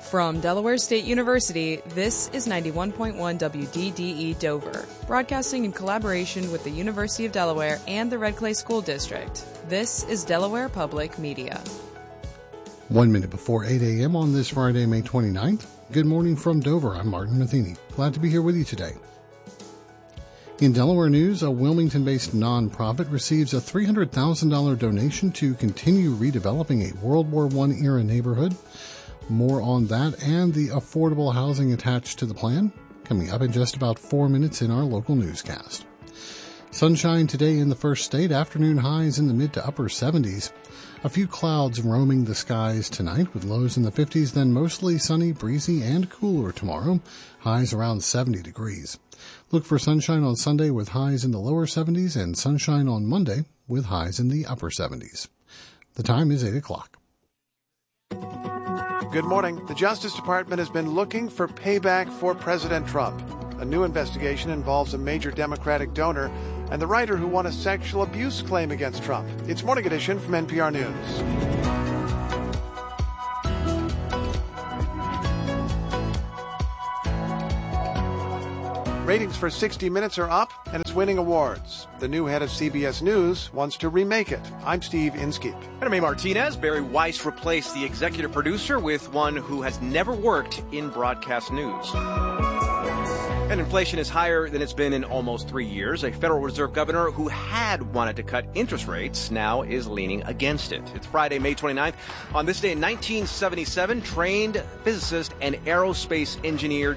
From Delaware State University, this is 91.1 WDDE Dover, broadcasting in collaboration with the University of Delaware and the Red Clay School District. This is Delaware Public Media. 1 minute before 8 a.m. on this Friday, May 29th. Good morning from Dover. I'm Martin Matheny. Glad to be here with you today. In Delaware news, a Wilmington-based nonprofit receives a $300,000 donation to continue redeveloping a World War I-era neighborhood. More on that and the affordable housing attached to the plan coming up in just about 4 minutes in our local newscast. Sunshine today in the first state, afternoon highs in the mid to upper 70s. A few clouds roaming the skies tonight with lows in the 50s, then mostly sunny, breezy, and cooler tomorrow, highs around 70 degrees. Look for sunshine on Sunday with highs in the lower 70s and sunshine on Monday with highs in the upper 70s. The time is 8 o'clock. Good morning. The Justice Department has been looking for payback for President Trump. A new investigation involves a major Democratic donor and the writer who won a sexual abuse claim against Trump. It's Morning Edition from NPR News. Ratings for 60 Minutes are up, and it's winning awards. The new head of CBS News wants to remake it. I'm Steve Inskeep. And I'm Amy Martinez. Barry Weiss replaced the executive producer with one who has never worked in broadcast news. And inflation is higher than it's been in almost 3 years. A Federal Reserve governor who had wanted to cut interest rates now is leaning against it. It's Friday, May 29th. On this day in 1977, trained physicist and aerospace engineer